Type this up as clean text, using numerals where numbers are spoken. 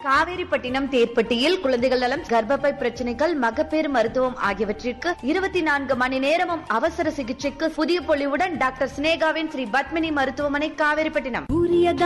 காவேரிப்பட்டினம் தேர்ப்பட்டியில் குழந்தைகள் நலம், கர்ப்பப்பை பிரச்சனைகள், மகப்பேறு மருத்துவம் ஆகியவற்றிற்கு 24 மணி நேரமும் அவசர சிகிச்சைக்கு புதிய பொலிவுடன் டாக்டர் சினேகாவின் ஸ்ரீ பத்மினி மருத்துவமனை காவேரிப்பட்டினம்.